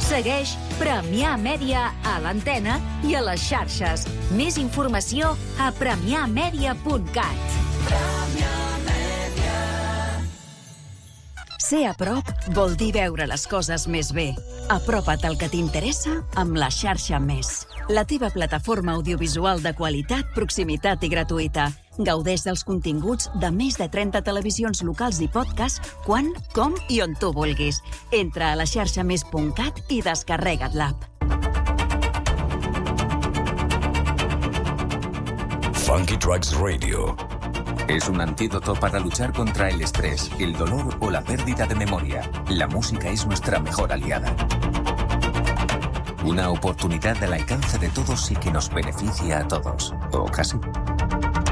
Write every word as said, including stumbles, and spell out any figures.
Segueix Premià Mèdia a l'antena i a les xarxes. Més informació a premià media punt cat. Ser a prop vol dir veure les coses més bé. Apropa't al que t'interessa amb la xarxa Més. La teva plataforma audiovisual de qualitat, proximitat i gratuïta. Gaudeix dels continguts de més de trenta televisions locals i podcast quan, com i on tu vulguis. Entra a la xarxa més punt cat i descarrega't l'app. Funky Tracks Radio. Es un antídoto para luchar contra el estrés, el dolor o la pérdida de memoria. La música es nuestra mejor aliada. Una oportunidad al alcance de todos y que nos beneficia a todos. O casi.